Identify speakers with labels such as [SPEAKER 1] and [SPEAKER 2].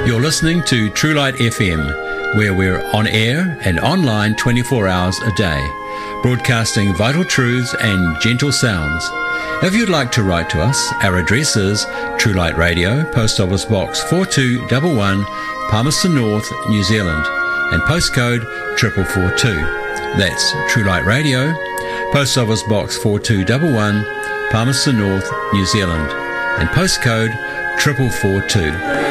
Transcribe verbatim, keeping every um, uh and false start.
[SPEAKER 1] You're listening to True Light F M, where we're on air and online twenty-four hours a day, broadcasting vital truths and gentle sounds. If you'd like to write to us, our address is True Light Radio, Post Office Box four two one one, Palmerston North, New Zealand, and postcode triple four two. That's True Light Radio, Post Office Box four two one one, Palmerston North, New Zealand, and postcode triple four two.